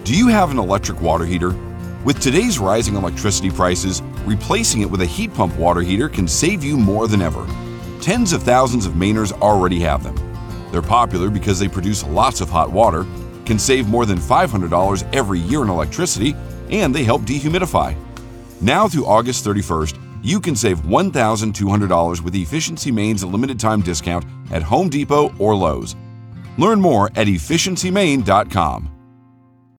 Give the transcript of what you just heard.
Do you have an electric water heater? With today's rising electricity prices, replacing it with a heat pump water heater can save you more than ever. Tens of thousands of Mainers already have them. They're popular because they produce lots of hot water, can save more than $500 every year in electricity, and they help dehumidify. Now through August 31st, you can save $1,200 with Efficiency Maine's limited time discount at Home Depot or Lowe's. Learn more at efficiencymaine.com.